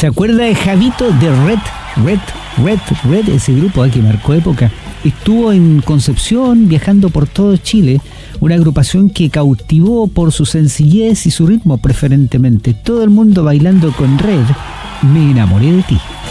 ¿Se acuerda de Javito de Red? Ese grupo que marcó época. Estuvo en Concepción, viajando por todo Chile, una agrupación que cautivó por su sencillez y su ritmo preferentemente. Todo el mundo bailando con Red. Me enamoré de ti.